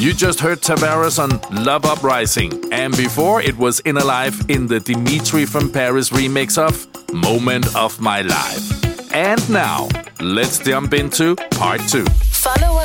You just heard Tavares on Love Uprising, and before it was Inner Life in the Dimitri from Paris remix of Moment of My Life. And now, let's jump into part 2. Follow us